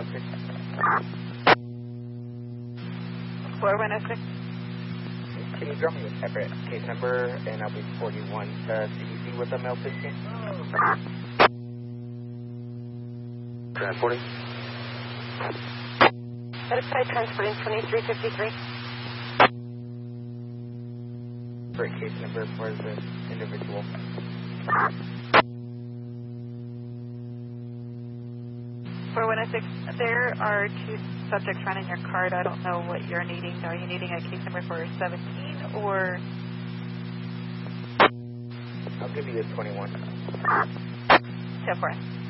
416. 4106. Can you drop me a separate case number, and I'll be 41 to CDC with a male 15? 40. Satisfied transporting 2353. For case number for the individual. 4106. There are two subjects running your card. I don't know what you're needing. Are you needing a case number for 17 or? I'll give you the 21. 10-4.